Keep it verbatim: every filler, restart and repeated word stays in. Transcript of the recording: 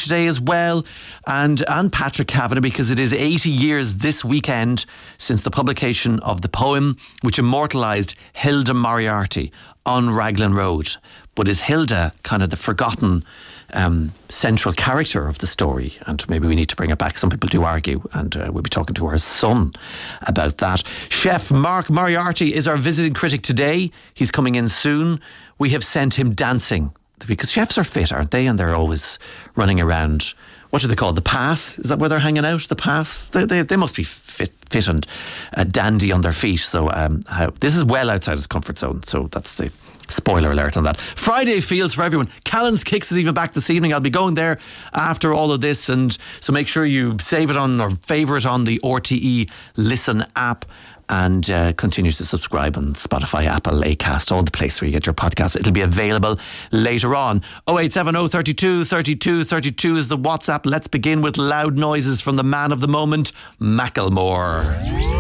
today as well, and, and Patrick Kavanagh, because it is eighty years this weekend since the publication of the poem which immortalised Hilda Moriarty on Raglan Road. But is Hilda kind of the forgotten um, central character of the story? And maybe we need to bring it back. Some people do argue, and uh, we'll be talking to her son about that. Chef Mark Moriarty is our visiting critic today. He's coming in soon. We have sent him dancing, because chefs are fit, aren't they? And they're always running around. What do they call it? The pass? Is that where they're hanging out? The pass? They they, they must be fit, fit and uh, dandy on their feet. So um, how, this is well outside his comfort zone. So that's the spoiler alert on that. Friday feels for everyone. Callan's Kicks is even back this evening. I'll be going there after all of this, and so make sure you save it on or favourite on the R T E Listen app, and uh, continue to subscribe on Spotify, Apple, Acast, all the places where you get your podcasts. It'll be available later on. oh eight seven oh, thirty-two, thirty-two, thirty-two is the WhatsApp. Let's begin with loud noises from the man of the moment, Macklemore.